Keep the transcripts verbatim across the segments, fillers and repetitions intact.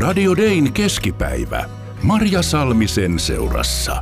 Radio Dayn keskipäivä. Marja Salmisen seurassa.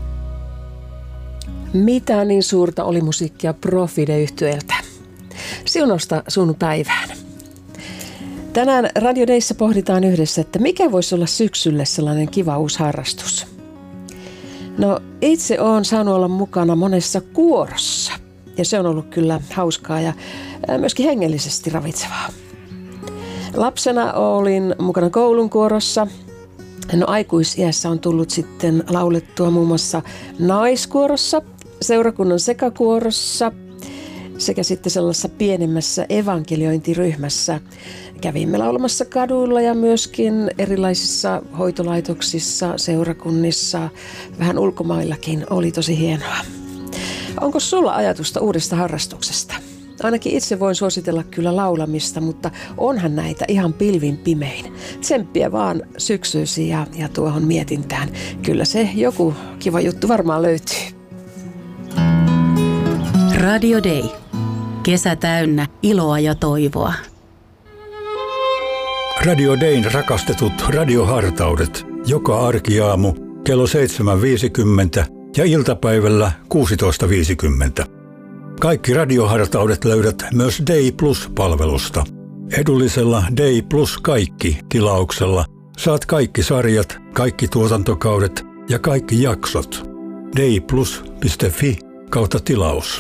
Mitä niin suurta oli musiikkia Profide-yhtyeeltä. Siunausta sun päivään. Tänään Radio Dayssä pohditaan yhdessä, että mikä voisi olla syksylle sellainen kiva uusi harrastus. No itse olen saanut olla mukana monessa kuorossa ja se on ollut kyllä hauskaa ja myöskin hengellisesti ravitsevaa. Lapsena olin mukana koulun kuorossa. No aikuisiässä on tullut sitten laulettua muun muassa naiskuorossa, seurakunnan sekakuorossa sekä sitten sellaisessa pienemmässä evankeliointiryhmässä. Kävimme laulamassa kaduilla ja myöskin erilaisissa hoitolaitoksissa, seurakunnissa, vähän ulkomaillakin. Oli tosi hienoa. Onko sulla ajatusta uudesta harrastuksesta? Ainakin itse voin suositella kyllä laulamista, mutta onhan näitä ihan pilvin pimein. Tsemppiä vaan syksyysi ja, ja tuohon mietintään. Kyllä se joku kiva juttu varmaan löytyy. Radio Day. Kesä täynnä iloa ja toivoa. Radio Dayn rakastetut radiohartaudet joka arkiaamu kello seitsemän viisikymmentä ja iltapäivällä kuusitoista viisikymmentä. Kaikki radiohartaudet löydät myös Day Plus-palvelusta. Edullisella Day Plus kaikki -tilauksella saat kaikki sarjat, kaikki tuotantokaudet ja kaikki jaksot. dayplus piste fi kautta tilaus.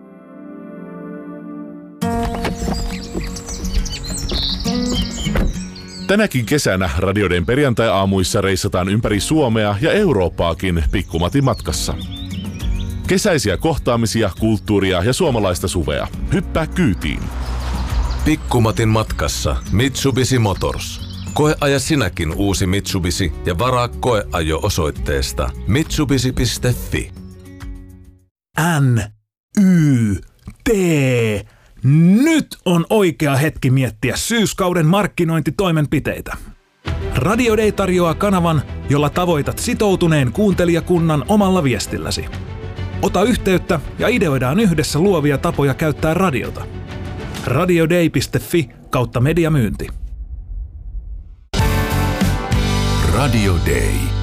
Tänäkin kesänä Radio Dayn perjantai-aamuissa reissataan ympäri Suomea ja Eurooppaakin Pikkumatin matkassa. Kesäisiä kohtaamisia, kulttuuria ja suomalaista suvea. Hyppää kyytiin. Pikkumatin matkassa Mitsubishi Motors. Koeaja sinäkin uusi Mitsubishi ja varaa koeajo osoitteesta mitsubishi piste fi. N, Y, T. Nyt on oikea hetki miettiä syyskauden markkinointitoimenpiteitä. Radio Day tarjoaa kanavan, jolla tavoitat sitoutuneen kuuntelijakunnan omalla viestilläsi. Ota yhteyttä ja ideoidaan yhdessä luovia tapoja käyttää radiota. radioday piste fi kautta mediamyynti. Radio Day.